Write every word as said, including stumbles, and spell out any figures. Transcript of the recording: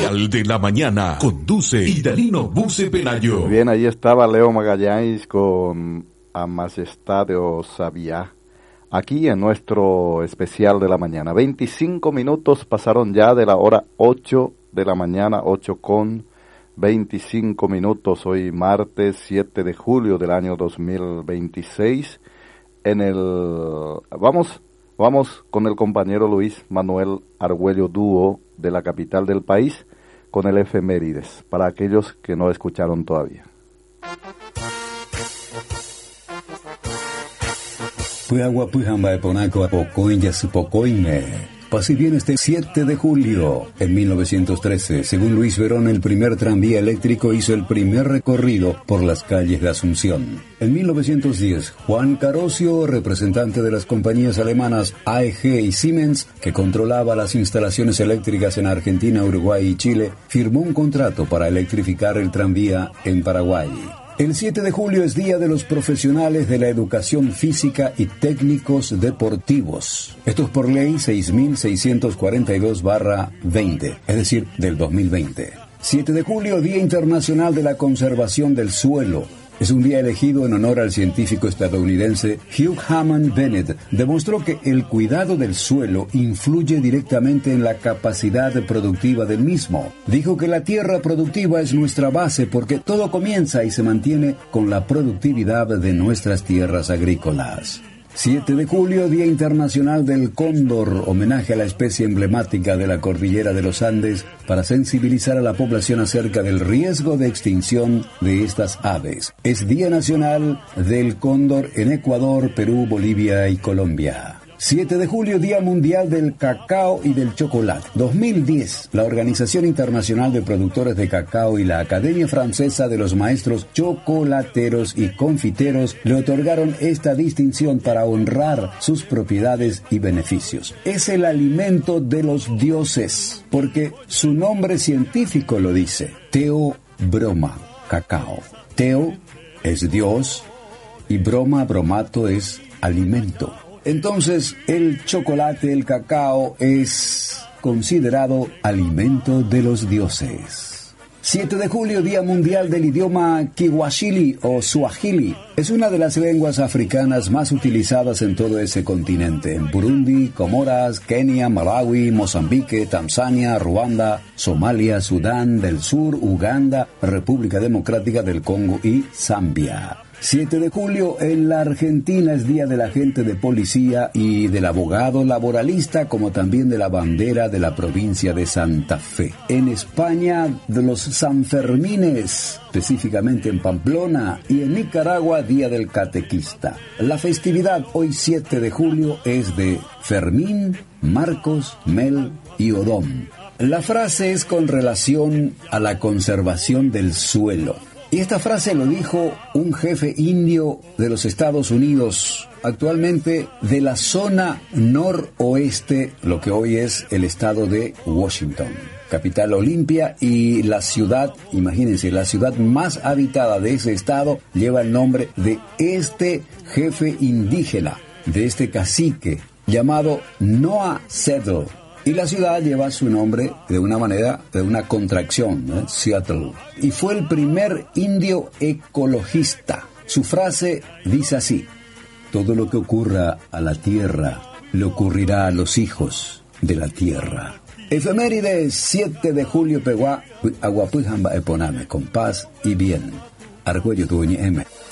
Especial de la mañana. Conduce Idalino Buse Penayo. Bien, ahí estaba Leo Magallanes con A Majestad o Sabiá. Aquí en nuestro especial de la mañana. veinticinco minutos pasaron ya de la hora ocho de la mañana, ocho con veinticinco minutos. Hoy martes siete de julio del año dos mil veintiséis. En el vamos vamos con el compañero Luis Manuel Argüello Dúo de la capital del país con el efemérides para aquellos que no escucharon todavía. Así bien este siete de julio, en mil novecientos trece, según Luis Verón, el primer tranvía eléctrico hizo el primer recorrido por las calles de Asunción. En mil novecientos diez, Juan Carosio, representante de las compañías alemanas A E G y Siemens, que controlaba las instalaciones eléctricas en Argentina, Uruguay y Chile, firmó un contrato para electrificar el tranvía en Paraguay. El siete de julio es Día de los Profesionales de la Educación Física y Técnicos Deportivos. Esto es por ley seis mil seiscientos cuarenta y dos barra veinte, es decir, del dos mil veinte. siete de julio, Día Internacional de la Conservación del Suelo. Es un día elegido en honor al científico estadounidense Hugh Hammond Bennett. Demostró que el cuidado del suelo influye directamente en la capacidad productiva del mismo. Dijo que la tierra productiva es nuestra base porque todo comienza y se mantiene con la productividad de nuestras tierras agrícolas. siete de julio, Día Internacional del Cóndor, homenaje a la especie emblemática de la cordillera de los Andes para sensibilizar a la población acerca del riesgo de extinción de estas aves. Es Día Nacional del Cóndor en Ecuador, Perú, Bolivia y Colombia. siete de julio, Día Mundial del Cacao y del Chocolate. dos mil diez, la Organización Internacional de Productores de Cacao y la Academia Francesa de los Maestros Chocolateros y Confiteros le otorgaron esta distinción para honrar sus propiedades y beneficios. Es el alimento de los dioses, porque su nombre científico lo dice. Teobroma, cacao. Teo es Dios y broma, bromato es alimento. Entonces, el chocolate, el cacao, es considerado alimento de los dioses. siete de julio, Día Mundial del Idioma Kiwahili o Swahili. Es una de las lenguas africanas más utilizadas en todo ese continente. En Burundi, Comoras, Kenia, Malawi, Mozambique, Tanzania, Ruanda, Somalia, Sudán del Sur, Uganda, República Democrática del Congo y Zambia. siete de julio, en la Argentina es Día del Agente de Policía y del Abogado Laboralista, como también de la bandera de la provincia de Santa Fe. En España, de los Sanfermines, específicamente en Pamplona, y en Nicaragua, Día del Catequista. La festividad hoy siete de julio es de Fermín, Marcos, Mel y Odón. La frase es con relación a la conservación del suelo. Y esta frase lo dijo un jefe indio de los Estados Unidos, actualmente de la zona noroeste, lo que hoy es el estado de Washington, capital Olimpia, y la ciudad, imagínense, la ciudad más habitada de ese estado lleva el nombre de este jefe indígena, de este cacique, llamado Noah Settle. Y la ciudad lleva su nombre de una manera, de una contracción, ¿no? Seattle. Y fue el primer indio ecologista. Su frase dice así: todo lo que ocurra a la tierra, le ocurrirá a los hijos de la tierra. Efemérides, siete de julio, Peguá, Aguapujamba, Eponame, con paz y bien. Argüello Dueña M.